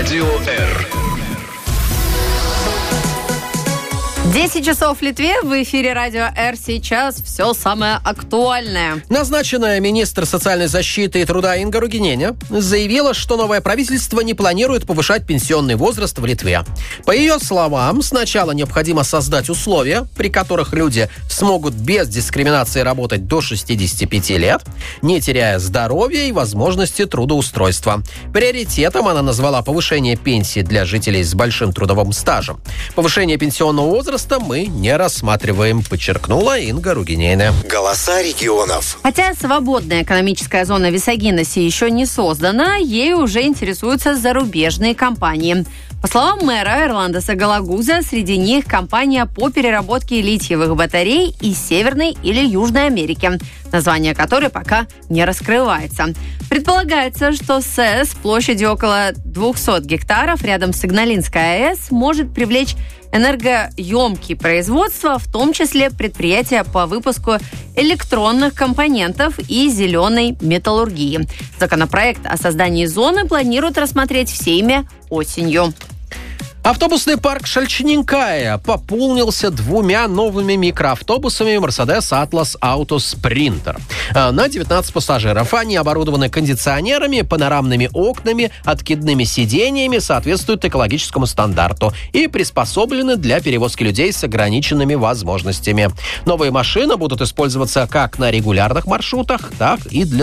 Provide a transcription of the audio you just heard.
Радио Р. 10 часов в Литве, в эфире Радио Р. Сейчас все самое актуальное. Назначенная министр социальной защиты и труда Инга Ругиненя заявила, что новое правительство не планирует повышать пенсионный возраст в Литве. По ее словам, сначала необходимо создать условия, при которых люди смогут без дискриминации работать до 65 лет, не теряя здоровья и возможности трудоустройства. Приоритетом она назвала повышение пенсии для жителей с большим трудовым стажем. Повышение пенсионного возраста мы не рассматриваем, подчеркнула Инга Ругиненя. Голоса регионов. Хотя свободная экономическая зона Висагиноси еще не создана, ей уже интересуются зарубежные компании. По словам мэра Эрландаса Галагуза, среди них компания по переработке литиевых батарей из Северной или Южной Америки, название которой пока не раскрывается. Предполагается, что СЭС площадью около 200 гектаров рядом с Игналинской АЭС может привлечь энергоемкие производства, в том числе предприятия по выпуску электронных компонентов и зеленой металлургии. Законопроект о создании зоны планируют рассмотреть в Сейме осенью. Автобусный парк Шальчининкая пополнился 2 новыми микроавтобусами Mercedes Atlas Auto Sprinter. На 19 пассажиров. Они оборудованы кондиционерами, панорамными окнами, откидными сидениями, соответствуют экологическому стандарту и приспособлены для перевозки людей с ограниченными возможностями. Новые машины будут использоваться как на регулярных маршрутах, так и для